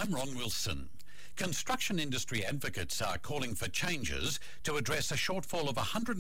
I'm Ron Wilson. Construction industry advocates are calling for changes to address a shortfall of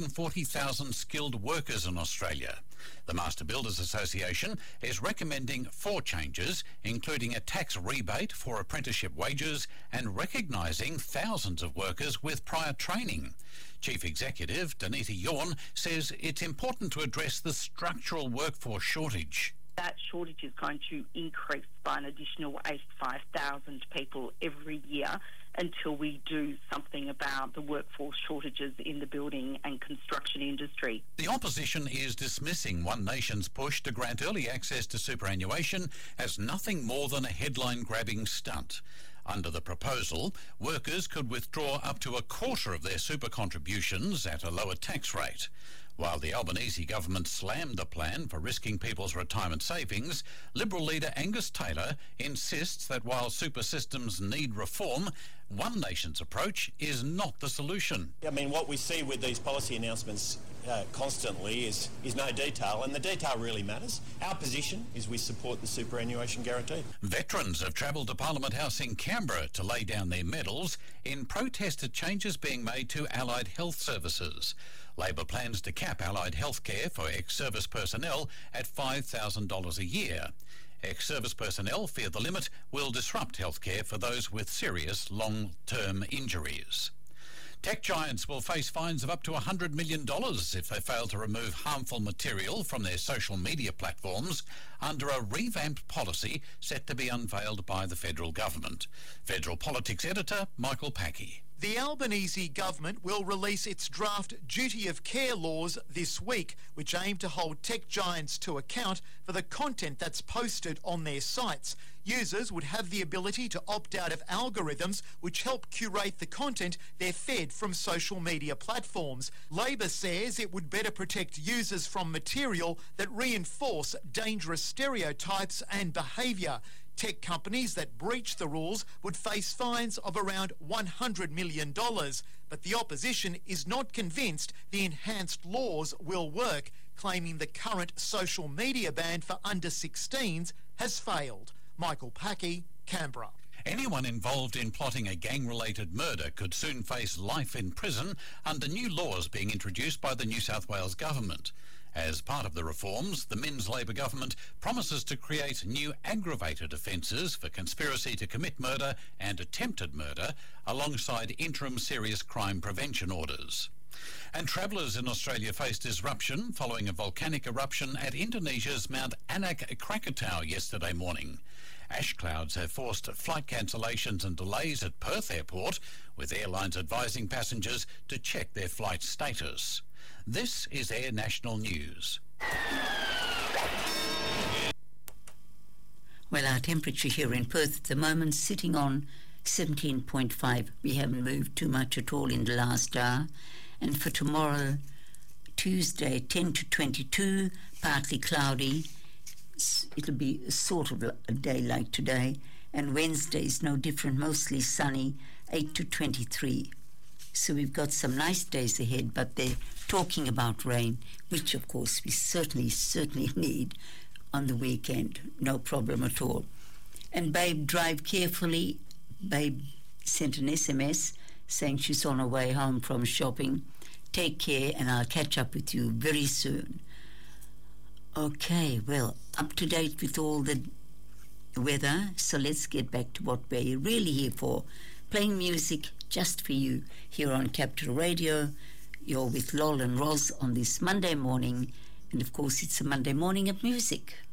140,000 skilled workers in Australia. The Master Builders Association is recommending 4 changes, including a tax rebate for apprenticeship wages and recognising thousands of workers with prior training. Chief Executive Danita Yawn says it's important to address the structural workforce shortage. That shortage is going to increase by an additional 85,000 people every year until we do something about the workforce shortages in the building and construction industry. The opposition is dismissing One Nation's push to grant early access to superannuation as nothing more than a headline-grabbing stunt. Under the proposal, workers could withdraw up to a quarter of their super contributions at a lower tax rate. While the Albanese government slammed the plan for risking people's retirement savings, Liberal leader Angus Taylor insists that while super systems need reform, One Nation's approach is not the solution. I mean, what we see with these policy announcements constantly is no detail, and the detail really matters. Our position is we support the superannuation guarantee. Veterans have travelled to Parliament House in Canberra to lay down their medals in protest at changes being made to allied health services. Labor plans to cap allied health care for ex-service personnel at $5,000 a year. Ex-service personnel fear the limit will disrupt healthcare for those with serious long-term injuries. Tech giants will face fines of up to $100 million if they fail to remove harmful material from their social media platforms under a revamped policy set to be unveiled by the federal government. Federal Politics editor Michael Packey. The Albanese government will release its draft duty of care laws this week, which aim to hold tech giants to account for the content that's posted on their sites. Users would have the ability to opt out of algorithms which help curate the content they're fed from social media platforms. Labor says it would better protect users from material that reinforce dangerous stereotypes and behaviour. Tech companies that breach the rules would face fines of around $100 million, but the opposition is not convinced the enhanced laws will work, claiming the current social media ban for under-16s has failed. Michael Packey, Canberra. Anyone involved in plotting a gang-related murder could soon face life in prison under new laws being introduced by the New South Wales government. As part of the reforms, the Minns Labor government promises to create new aggravated offences for conspiracy to commit murder and attempted murder, alongside interim serious crime prevention orders. And travellers in Australia faced disruption following a volcanic eruption at Indonesia's Mount Anak Krakatau yesterday morning. Ash clouds have forced flight cancellations and delays at Perth Airport, with airlines advising passengers to check their flight status. This is Air National News. Well, our temperature here in Perth at the moment sitting on 17.5. We haven't moved too much at all in the last hour. And for tomorrow, Tuesday, 10 to 22, partly cloudy. It'll be sort of a day like today. And Wednesday is no different, mostly sunny, 8 to 23. So we've got some nice days ahead, but they're talking about rain, which of course we certainly need on the weekend. No problem at all. And Babe, drive carefully. Babe sent an SMS saying she's on her way home from shopping. Take care, and I'll catch up with you very soon. Okay, well, up to date with all the weather, so let's get back to what we're really here for. Playing music just for you here on Capital Radio. You're with Lol and Roz on this Monday morning, and of course it's a Monday morning of music.